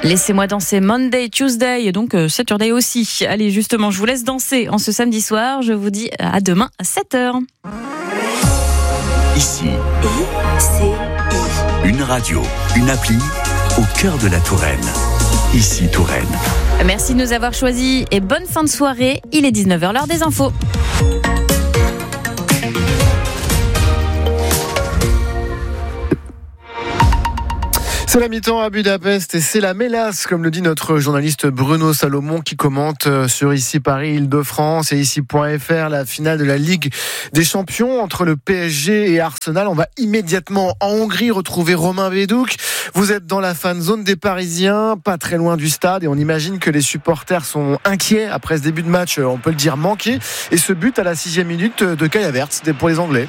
Laissez-moi danser Monday, Tuesday et donc Saturday aussi. Allez, justement, je vous laisse danser en ce samedi soir. Je vous dis à demain à 7h. Ici, une radio, une appli au cœur de la Touraine. Ici Touraine. Merci de nous avoir choisis et bonne fin de soirée. Il est 19h, l'heure des infos. C'est la mi-temps à Budapest et c'est la mélasse, comme le dit notre journaliste Bruno Salomon qui commente sur Ici Paris, Île-de-France et Ici.fr la finale de la Ligue des Champions entre le PSG et Arsenal. On va immédiatement en Hongrie retrouver Romain Bédouc. Vous êtes dans la fan zone des Parisiens, pas très loin du stade et on imagine que les supporters sont inquiets après ce début de match, on peut le dire manqué. Et ce but à la 6e minute de Kai Havertz, c'était pour les Anglais.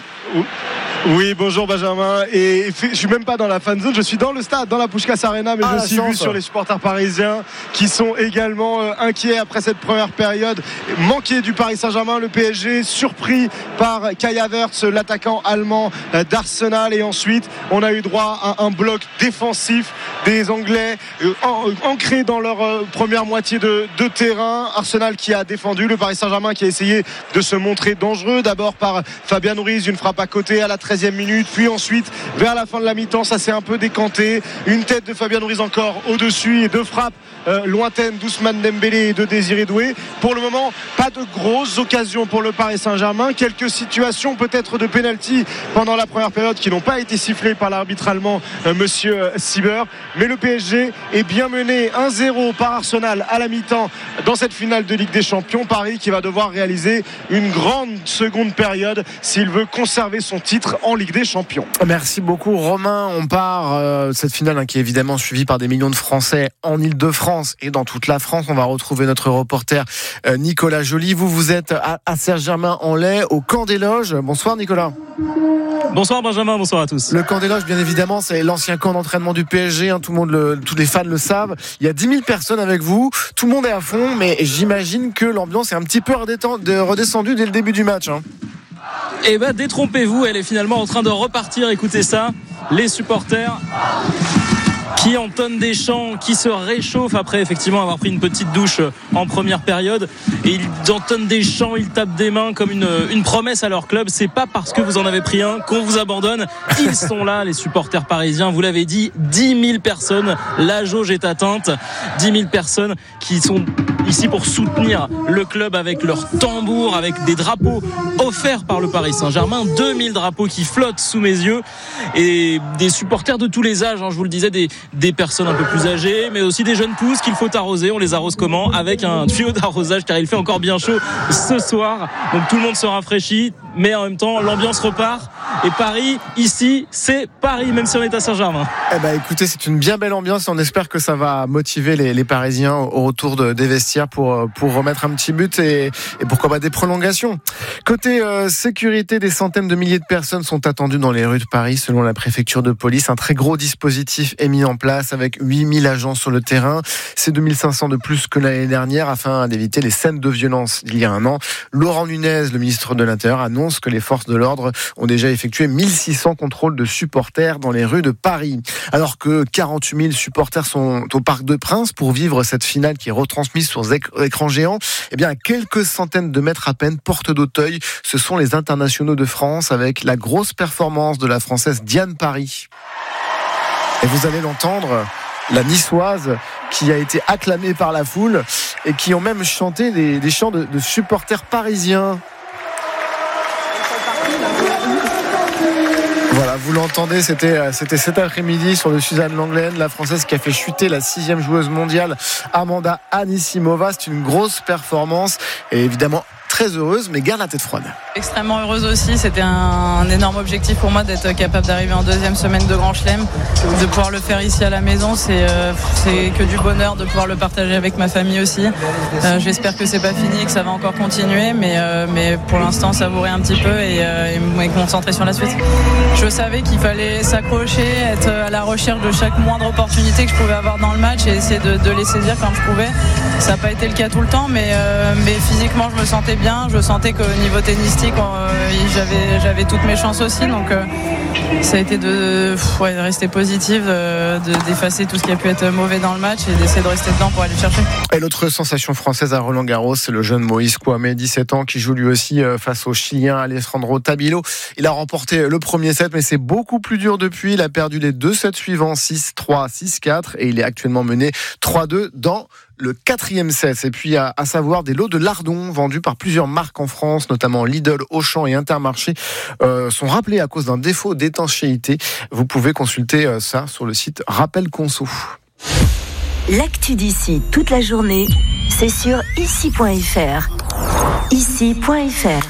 Oui, bonjour Benjamin. Et je suis même pas dans la fan zone, je suis dans le stade, dans la Puskás Arena, mais je suis vu sur les supporters parisiens qui sont également inquiets après cette première période manquée du Paris Saint-Germain. Le PSG surpris par Kai Havertz, l'attaquant allemand d'Arsenal, et ensuite on a eu droit à un bloc défensif des Anglais ancré dans leur première moitié de terrain. Arsenal qui a défendu, le Paris Saint-Germain qui a essayé de se montrer dangereux, d'abord par Fabian Ruiz, une frappe à côté à la 13e minute, puis ensuite vers la fin de la mi-temps ça s'est un peu décanté, une tête de Fabian Ruiz encore au-dessus et deux frappes lointaines d'Ousmane Dembélé et de Désiré Doué. Pour le moment pas de grosses occasions pour le Paris Saint-Germain, quelques situations peut-être de pénalty pendant la première période qui n'ont pas été sifflées par l'arbitre allemand monsieur Sieber, mais le PSG est bien mené 1-0 par Arsenal à la mi-temps dans cette finale de Ligue des Champions. Paris qui va devoir réaliser une grande seconde période s'il veut conserver son titre en Ligue des Champions. Merci beaucoup Romain. On part cette finale qui est évidemment suivie par des millions de Français en Île-de-France et dans toute la France. On va retrouver notre reporter Nicolas Joly. Vous êtes à Saint-Germain-en-Laye au Camp des Loges. Bonsoir Nicolas. Bonsoir Benjamin, bonsoir à tous. Le Camp des Loges, bien évidemment, c'est l'ancien camp d'entraînement du PSG, tous les fans le savent. Il y a 10 000 personnes avec vous, tout le monde est à fond, mais j'imagine que l'ambiance est un petit peu redescendue dès le début du match. Et détrompez-vous, elle est finalement en train de repartir. Écoutez ça, les supporters qui entonnent des chants, qui se réchauffent après effectivement avoir pris une petite douche en première période, et ils entonnent des chants, ils tapent des mains comme une promesse à leur club. C'est pas parce que vous en avez pris un qu'on vous abandonne. Ils sont là, les supporters parisiens, vous l'avez dit, 10 000 personnes, la jauge est atteinte, 10 000 personnes qui sont ici pour soutenir le club avec leurs tambours, avec des drapeaux offerts par le Paris Saint-Germain, 2000 drapeaux qui flottent sous mes yeux, et des supporters de tous les âges, je vous le disais, des personnes un peu plus âgées, mais aussi des jeunes pousses qu'il faut arroser. On les arrose comment ? Avec un tuyau d'arrosage, car il fait encore bien chaud ce soir, donc tout le monde se rafraîchit, mais en même temps l'ambiance repart. Et Paris, ici, c'est Paris, même si on est à Saint-Germain. Écoutez, c'est une bien belle ambiance et on espère que ça va motiver les Parisiens au retour des vestiaires pour remettre un petit but et pourquoi pas des prolongations. Côté sécurité, des centaines de milliers de personnes sont attendues dans les rues de Paris selon la préfecture de police. Un très gros dispositif est mis en place avec 8000 agents sur le terrain. C'est 2500 de plus que l'année dernière afin d'éviter les scènes de violence d'il y a un an. Laurent Nunez, le ministre de l'Intérieur, annonce que les forces de l'ordre ont déjà effectué 1600 contrôles de supporters dans les rues de Paris. Alors que 48 000 supporters sont au Parc des Princes pour vivre cette finale qui est retransmise sur écran géant, à quelques centaines de mètres à peine, porte d'Auteuil, ce sont les internationaux de France avec la grosse performance de la Française Diane Paris. Et vous allez l'entendre, la niçoise qui a été acclamée par la foule et qui ont même chanté des chants de supporters parisiens. Voilà, vous l'entendez, c'était cet après-midi sur le Suzanne Lenglen, la Française qui a fait chuter la 6e joueuse mondiale Amanda Anisimova. C'est une grosse performance et évidemment très heureuse, mais garde la tête froide. Extrêmement heureuse aussi, c'était un énorme objectif pour moi d'être capable d'arriver en 2e semaine de Grand Chelem, de pouvoir le faire ici à la maison, c'est que du bonheur de pouvoir le partager avec ma famille aussi. J'espère que c'est pas fini, que ça va encore continuer, mais pour l'instant savourer un petit peu et me concentrer sur la suite. Je savais qu'il fallait s'accrocher, être à la recherche de chaque moindre opportunité que je pouvais avoir dans le match et essayer de les saisir quand je pouvais. Ça n'a pas été le cas tout le temps, mais physiquement je me sentais bien. bien. Je sentais qu'au niveau tennistique, j'avais toutes mes chances aussi. Donc ça a été de rester positive, d'effacer tout ce qui a pu être mauvais dans le match et d'essayer de rester dedans pour aller le chercher. Et l'autre sensation française à Roland-Garros, c'est le jeune Moïse Kouamé, 17 ans, qui joue lui aussi face au Chilien Alejandro Tabilo. Il a remporté le premier set, mais c'est beaucoup plus dur depuis. Il a perdu les 2 sets suivants, 6-3, 6-4, et il est actuellement mené 3-2 dans le 4e set. Et puis à savoir des lots de lardons vendus par plusieurs marques en France, notamment Lidl, Auchan et Intermarché, sont rappelés à cause d'un défaut d'étanchéité. Vous pouvez consulter ça sur le site Rappel Conso. L'actu d'ici toute la journée, c'est sur ici.fr. Ici.fr.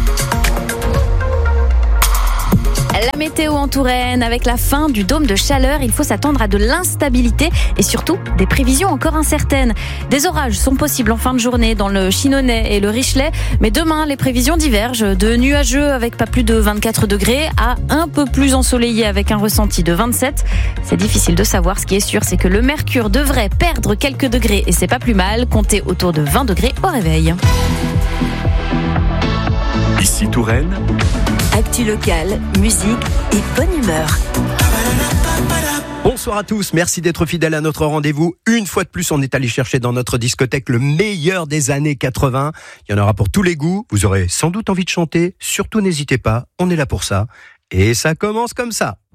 La météo en Touraine, avec la fin du dôme de chaleur, il faut s'attendre à de l'instabilité et surtout des prévisions encore incertaines. Des orages sont possibles en fin de journée dans le Chinonais et le Richelet, mais demain les prévisions divergent, de nuageux avec pas plus de 24 degrés à un peu plus ensoleillé avec un ressenti de 27. C'est difficile de savoir, ce qui est sûr c'est que le mercure devrait perdre quelques degrés et c'est pas plus mal, comptez autour de 20 degrés au réveil. Ici Touraine. Actu locale, musique et bonne humeur. Bonsoir à tous, merci d'être fidèles à notre rendez-vous. Une fois de plus, on est allé chercher dans notre discothèque le meilleur des années 80. Il y en aura pour tous les goûts, vous aurez sans doute envie de chanter. Surtout n'hésitez pas, on est là pour ça. Et ça commence comme ça.